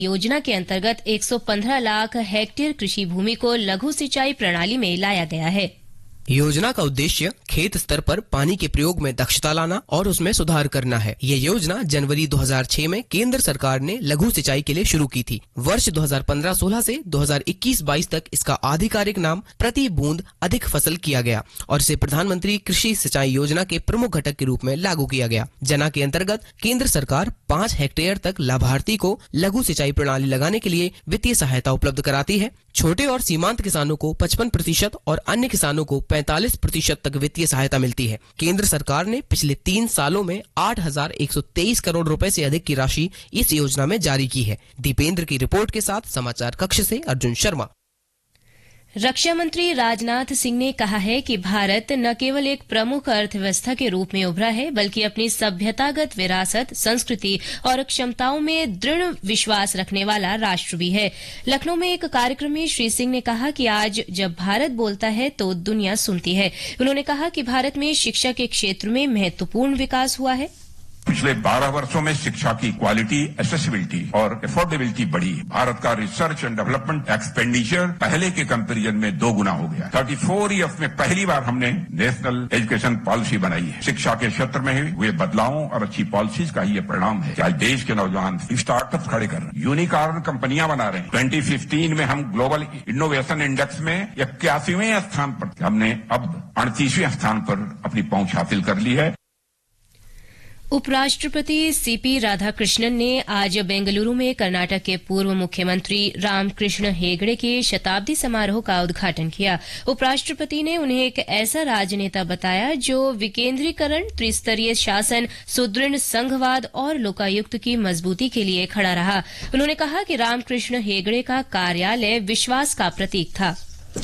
योजना के अंतर्गत 115 लाख हेक्टेयर कृषि भूमि को लघु सिंचाई प्रणाली में लाया गया है। योजना का उद्देश्य खेत स्तर पर पानी के प्रयोग में दक्षता लाना और उसमें सुधार करना है। ये योजना जनवरी 2006 में केंद्र सरकार ने लघु सिंचाई के लिए शुरू की थी। वर्ष 2015-16 से 2021-22 तक इसका आधिकारिक नाम प्रति बूंद अधिक फसल किया गया और इसे प्रधानमंत्री कृषि सिंचाई योजना के प्रमुख घटक के रूप में लागू किया गया। जना के अंतर्गत केंद्र सरकार 5 हेक्टेयर तक लाभार्थी को लघु सिंचाई प्रणाली लगाने के लिए वित्तीय सहायता उपलब्ध कराती है। छोटे और सीमांत किसानों को 55% और अन्य किसानों को 45% तक वित्तीय सहायता मिलती है। केंद्र सरकार ने पिछले 3 सालों में 8,123 करोड़ रुपए से अधिक की राशि इस योजना में जारी की है। दीपेंद्र की रिपोर्ट के साथ समाचार कक्ष से अर्जुन शर्मा। रक्षा मंत्री राजनाथ सिंह ने कहा है कि भारत न केवल एक प्रमुख अर्थव्यवस्था के रूप में उभरा है, बल्कि अपनी सभ्यतागत विरासत, संस्कृति और क्षमताओं में दृढ़ विश्वास रखने वाला राष्ट्र भी है। लखनऊ में एक कार्यक्रम में श्री सिंह ने कहा कि आज जब भारत बोलता है तो दुनिया सुनती है। उन्होंने कहा कि भारत में शिक्षा के क्षेत्र में महत्वपूर्ण विकास हुआ है। पिछले 12 वर्षों में शिक्षा की क्वालिटी, एक्सेसिबिलिटी और अफोर्डेबिलिटी बढ़ी। भारत का रिसर्च एंड डेवलपमेंट एक्सपेंडिचर पहले के कंपैरिजन में 2 गुना हो गया। 34 ईयर्स में पहली बार हमने नेशनल एजुकेशन पॉलिसी बनाई है। शिक्षा के क्षेत्र में हुए बदलावों और अच्छी पॉलिसीज का ये परिणाम है कि आज देश के नौजवान स्टार्टअप खड़े कर रहे हैं, यूनिकॉर्न कंपनियां बना रहे हैं। 2015 में हम ग्लोबल इनोवेशन इंडेक्स में 81वें स्थान पर, हमने अब 38वें स्थान पर अपनी पहुंच हासिल कर ली है। उपराष्ट्रपति सीपी राधाकृष्णन ने आज बेंगलुरु में कर्नाटक के पूर्व मुख्यमंत्री रामकृष्ण हेगड़े के शताब्दी समारोह का उद्घाटन किया। उपराष्ट्रपति ने उन्हें एक ऐसा राजनेता बताया जो विकेंद्रीकरण, त्रिस्तरीय शासन, सुदृढ़ संघवाद और लोकायुक्त की मजबूती के लिए खड़ा रहा। उन्होंने कहा कि रामकृष्ण हेगड़े का कार्यालय विश्वास का प्रतीक था।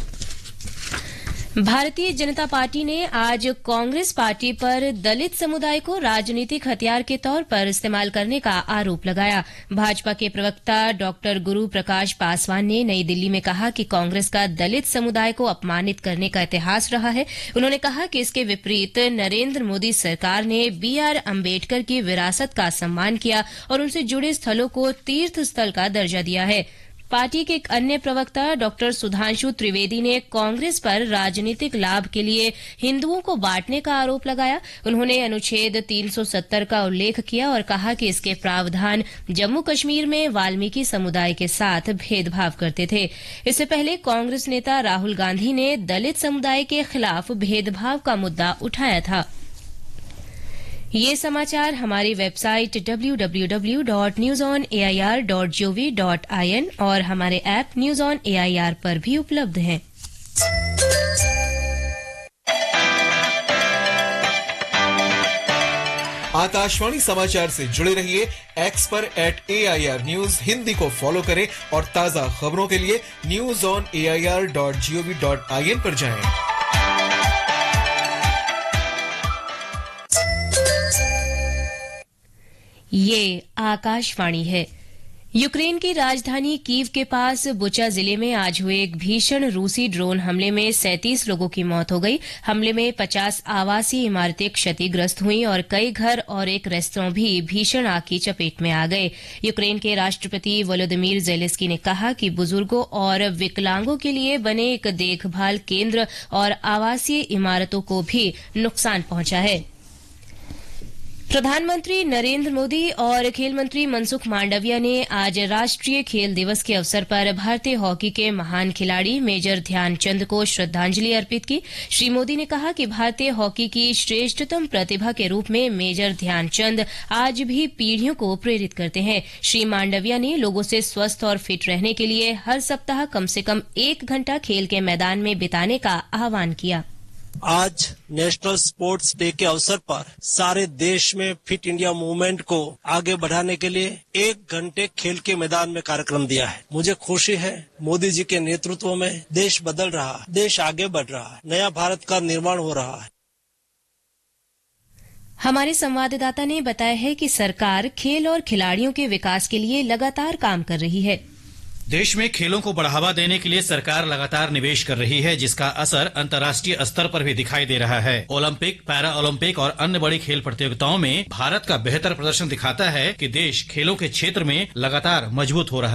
भारतीय जनता पार्टी ने आज कांग्रेस पार्टी पर दलित समुदाय को राजनीतिक हथियार के तौर पर इस्तेमाल करने का आरोप लगाया। भाजपा के प्रवक्ता डॉक्टर गुरु प्रकाश पासवान ने नई दिल्ली में कहा कि कांग्रेस का दलित समुदाय को अपमानित करने का इतिहास रहा है। उन्होंने कहा कि इसके विपरीत नरेंद्र मोदी सरकार ने BR अम्बेडकर की विरासत का सम्मान किया और उनसे जुड़े स्थलों को तीर्थ स्थल का दर्जा दिया है। पार्टी के एक अन्य प्रवक्ता डॉक्टर सुधांशु त्रिवेदी ने कांग्रेस पर राजनीतिक लाभ के लिए हिंदुओं को बांटने का आरोप लगाया। उन्होंने अनुच्छेद 370 का उल्लेख किया और कहा कि इसके प्रावधान जम्मू कश्मीर में वाल्मीकि समुदाय के साथ भेदभाव करते थे। इससे पहले कांग्रेस नेता राहुल गांधी ने दलित समुदाय के खिलाफ भेदभाव का मुद्दा उठाया था। ये समाचार हमारी वेबसाइट www.newsonair.gov.in और हमारे ऐप न्यूज ऑन एआईआर पर भी उपलब्ध हैं। आकाशवाणी समाचार से जुड़े रहिए। एक्स पर @AIR News हिंदी को फॉलो करें और ताजा खबरों के लिए newsonair.gov.in पर जाएं। ये आकाशवाणी है। यूक्रेन की राजधानी कीव के पास बुचा जिले में आज हुए एक भीषण रूसी ड्रोन हमले में 37 लोगों की मौत हो गई। हमले में 50 आवासीय इमारतें क्षतिग्रस्त हुई और कई घर और एक रेस्तरां भी भीषण आग की चपेट में आ गए। यूक्रेन के राष्ट्रपति वोलोदिमीर जेलेंस्की ने कहा कि बुजुर्गों और विकलांगों के लिए बने एक देखभाल केंद्र और आवासीय इमारतों को भी नुकसान पहुंचा है। प्रधानमंत्री नरेंद्र मोदी और खेल मंत्री मनसुख मांडविया ने आज राष्ट्रीय खेल दिवस के अवसर पर भारतीय हॉकी के महान खिलाड़ी मेजर ध्यानचंद को श्रद्धांजलि अर्पित की। श्री मोदी ने कहा कि भारतीय हॉकी की श्रेष्ठतम प्रतिभा के रूप में मेजर ध्यानचंद आज भी पीढ़ियों को प्रेरित करते हैं। श्री मांडविया ने लोगों से स्वस्थ और फिट रहने के लिए हर सप्ताह कम से कम 1 घंटा खेल के मैदान में बिताने का आह्वान किया। आज नेशनल स्पोर्ट्स डे के अवसर पर सारे देश में फिट इंडिया मूवमेंट को आगे बढ़ाने के लिए 1 घंटे खेल के मैदान में कार्यक्रम दिया है। मुझे खुशी है मोदी जी के नेतृत्व में देश बदल रहा है, देश आगे बढ़ रहा है, नया भारत का निर्माण हो रहा है। हमारे संवाददाता ने बताया है कि सरकार खेल और खिलाड़ियों के विकास के लिए लगातार काम कर रही है। देश में खेलों को बढ़ावा देने के लिए सरकार लगातार निवेश कर रही है, जिसका असर अंतर्राष्ट्रीय स्तर पर भी दिखाई दे रहा है। ओलंपिक, पैरा ओलंपिक और अन्य बड़ी खेल प्रतियोगिताओं में भारत का बेहतर प्रदर्शन दिखाता है कि देश खेलों के क्षेत्र में लगातार मजबूत हो रहा है।